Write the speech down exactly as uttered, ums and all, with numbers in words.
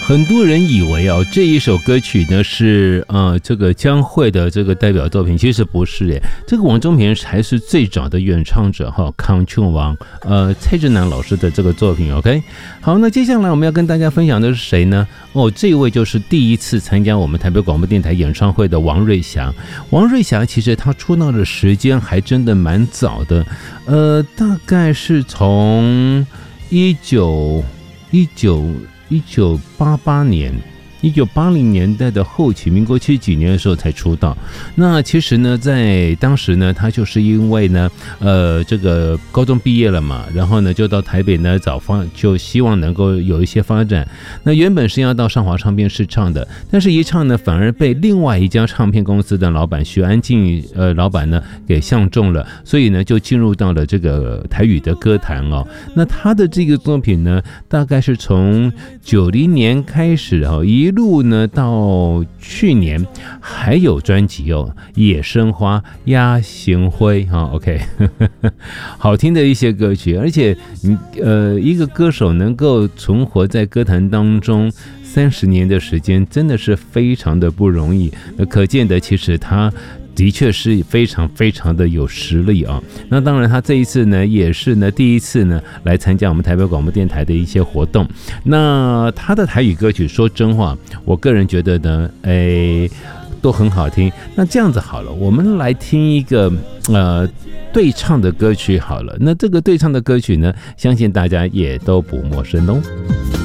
很多人以为哦，这一首歌曲呢是呃这个江蕙的这个代表作品，其实不是耶。这个王中平才是最早的原唱者哈，康庆王呃蔡振南老师的这个作品。OK， 好，那接下来我们要跟大家分享的是谁呢？哦，这一位就是第一次参加我们台北广播电台演唱会的王瑞祥。王瑞祥其实他出道的时间还真的蛮早的，呃，大概是从一九一九。一九八八年一九八零年代的后期，民国七十几年的时候才出道。那其实呢，在当时呢，他就是因为呢，呃，这个高中毕业了嘛，然后呢，就到台北呢找发，就希望能够有一些发展。那原本是要到上华唱片试唱的，但是一唱呢，反而被另外一家唱片公司的老板徐安静呃老板呢给相中了，所以呢，就进入到了这个台语的歌坛哦。那他的这个作品呢，大概是从九零年开始哦，一一路呢到去年还有专辑哦，野生花、鸭行灰哈、哦、，OK， 好听的一些歌曲，而且呃，一个歌手能够存活在歌坛当中三十年的时间，真的是非常的不容易。那可见的，其实他的确是非常非常的有实力啊！那当然，他这一次呢，也是呢第一次呢来参加我们台北广播电台的一些活动。那他的台语歌曲，说真话，我个人觉得呢，哎，都很好听。那这样子好了，我们来听一个呃对唱的歌曲好了。那这个对唱的歌曲呢，相信大家也都不陌生哦。